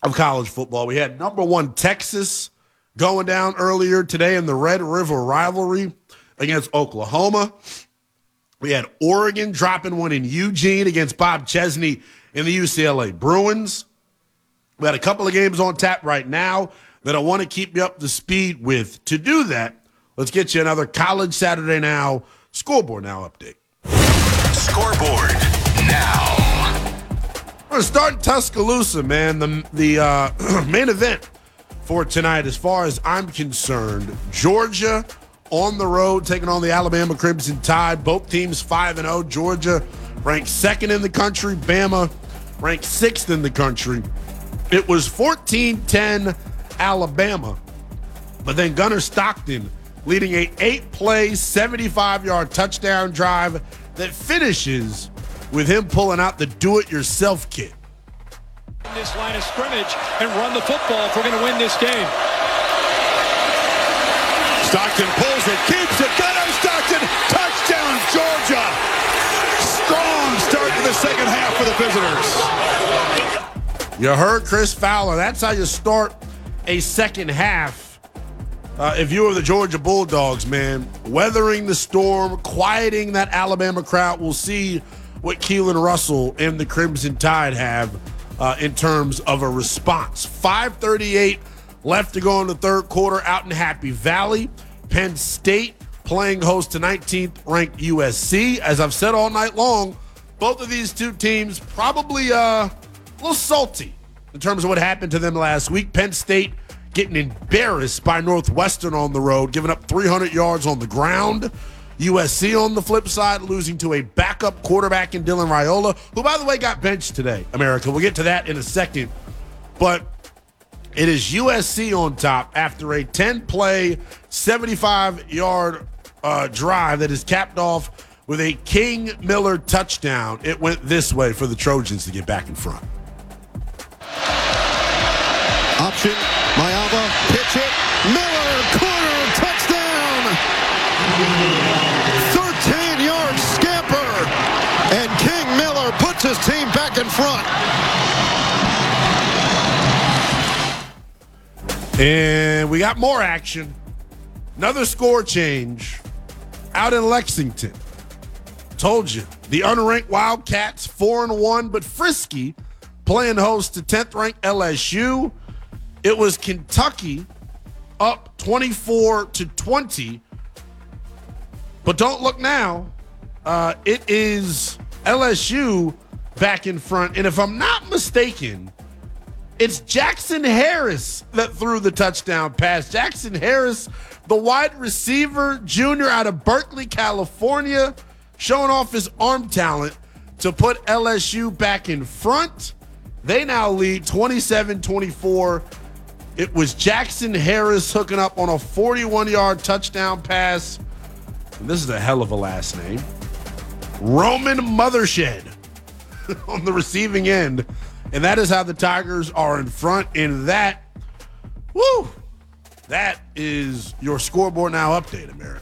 of college football. We had number one Texas going down earlier today in the Red River rivalry against Oklahoma. We had Oregon dropping one in Eugene against Bob Chesney in the UCLA Bruins. We had a couple of games on tap right now that I want to keep you up to speed with. To do that, let's get you another College Saturday Now, Scoreboard Now update. Scoreboard Now. We're going to start in Tuscaloosa, man. The main event for tonight, as far as I'm concerned, Georgia on the road taking on the Alabama Crimson Tide. Both teams 5-0. Georgia ranked second in the country. Bama ranked sixth in the country. It was 14-10 Alabama, but then Gunnar Stockton leading a 8-play, 75-yard touchdown drive that finishes with him pulling out the do-it-yourself kit. This line of scrimmage and run the football if we're going to win this game. Stockton pulls it, keeps it, Gunnar Stockton, touchdown Georgia. Strong start to the second half for the visitors. You heard Chris Fowler. That's how you start a second half. If you were the Georgia Bulldogs, man, weathering the storm, quieting that Alabama crowd. We'll see what Keelan Russell and the Crimson Tide have in terms of a response. 5:38 left to go in the third quarter out in Happy Valley. Penn State playing host to 19th ranked USC. As I've said all night long, both of these two teams probably a little salty in terms of what happened to them last week. Penn State getting embarrassed by Northwestern on the road, giving up 300 yards on the ground. USC on the flip side, losing to a backup quarterback in Dylan Raiola, who, by the way, got benched today, America. We'll get to that in a second. But it is USC on top after a 10-play, 75-yard drive that is capped off with a King Miller touchdown. It went this way for the Trojans to get back in front. Option, Mayava, pitch it, Miller, corner, touchdown! 13-yard scamper, and King Miller puts his team back in front. And we got more action. Another score change out in Lexington. Told you, the unranked Wildcats 4-1, but frisky, playing host to 10th ranked LSU. It was Kentucky up 24-20. But don't look now. It is LSU back in front. And if I'm not mistaken, it's Jackson Harris that threw the touchdown pass. Jackson Harris, the wide receiver junior out of Berkeley, California, showing off his arm talent to put LSU back in front. They now lead 27-24. It was Jackson Harris hooking up on a 41-yard touchdown pass. And this is a hell of a last name. Roman Mothershed on the receiving end. And that is how the Tigers are in front. And that is your Scoreboard Now update, America.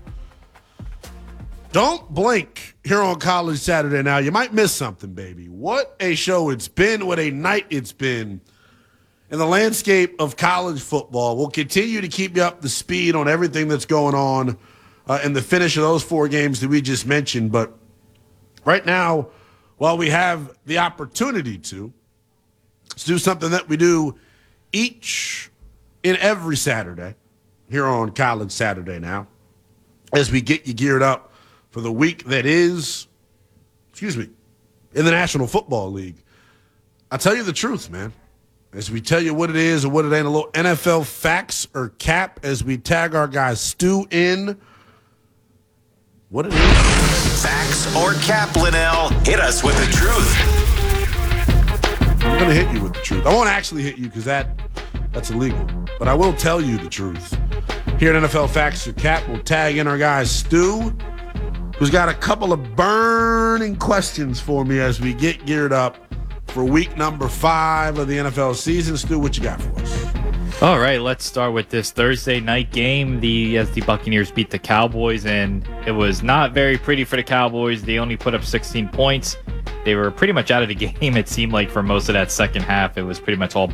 Don't blink here on College Saturday Now. You might miss something, baby. What a show it's been. What a night it's been in the landscape of college football. We'll continue to keep you up to speed on everything that's going on in the finish of those four games that we just mentioned. But right now, while we have the opportunity to, let's do something that we do each and every Saturday here on College Saturday Now as we get you geared up for the week that is, in the National Football League. I'll tell you the truth, man. As we tell you what it is and what it ain't, a little NFL facts or cap as we tag our guy Stu in. What it is. Facts or cap, Linnell. Hit us with the truth. I'm going to hit you with the truth. I won't actually hit you because that's illegal. But I will tell you the truth. Here at NFL Facts or Cap, we'll tag in our guy Stu, who's got a couple of burning questions for me as we get geared up for week number 5 of the NFL season. Stu, what you got for us? All right, let's start with this Thursday night game. As the Buccaneers beat the Cowboys, and it was not very pretty for the Cowboys. They only put up 16 points. They were pretty much out of the game, it seemed like, for most of that second half. It was pretty much all